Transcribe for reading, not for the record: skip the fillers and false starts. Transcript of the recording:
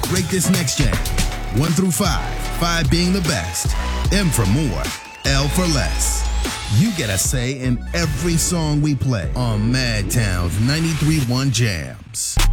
Rate this next jam. 1 through 5. 5 being the best. M for more. L for less. You get a say in every song we play on Madtown's 93.1 Jams.